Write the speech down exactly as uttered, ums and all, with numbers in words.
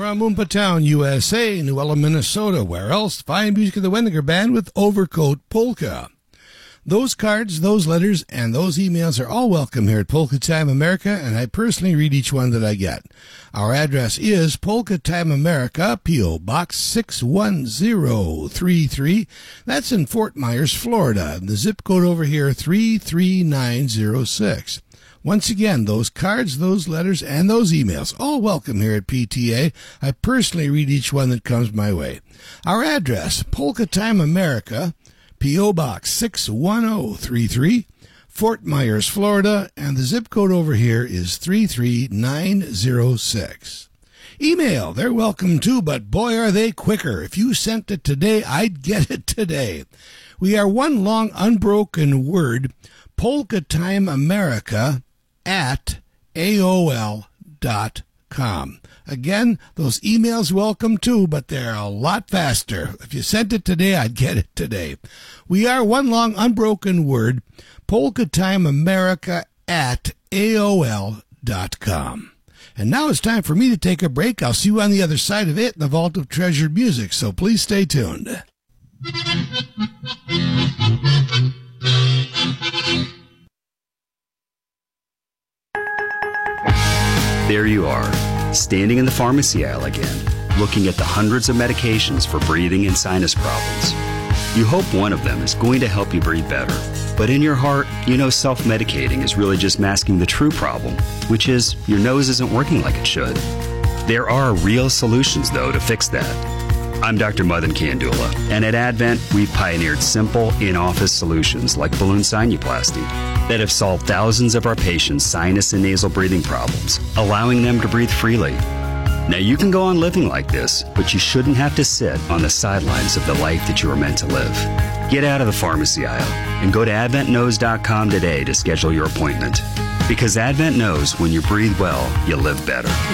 From Oompa Town, U S A, New Ella, Minnesota, where else? Fine music of the Wendinger Band with Overcoat Polka. Those cards, those letters, and those emails are all welcome here at Polka Time America, and I personally read each one that I get. Our address is Polka Time America, P O. Box six one zero three three. That's in Fort Myers, Florida. The zip code over here, three three nine zero six. Once again, those cards, those letters, and those emails, all welcome here at P T A. I personally read each one that comes my way. Our address, Polka Time America, P O. Box six one zero three three, Fort Myers, Florida, and the zip code over here is three three nine zero six. Email, they're welcome too, but boy are they quicker. If you sent it today, I'd get it today. We are one long unbroken word, Polka Time America at A O L dot com. Again, those emails welcome too, but they're a lot faster. If you sent it today, I'd get it today. We are one long unbroken word, Polka Time America at A O L dot com. And now it's time for me to take a break. I'll see you on the other side of it in the Vault of Treasured Music, so please stay tuned. There you are, standing in the pharmacy aisle again, looking at the hundreds of medications for breathing and sinus problems. You hope one of them is going to help you breathe better, but in your heart, you know self-medicating is really just masking the true problem, which is your nose isn't working like it should. There are real solutions, though, to fix that. I'm Doctor Madan Kandula, and at Advent, we've pioneered simple, in-office solutions like balloon sinuplasty that have solved thousands of our patients' sinus and nasal breathing problems, allowing them to breathe freely. Now, you can go on living like this, but you shouldn't have to sit on the sidelines of the life that you were meant to live. Get out of the pharmacy aisle and go to advent knows dot com today to schedule your appointment. Because Advent knows when you breathe well, you live better.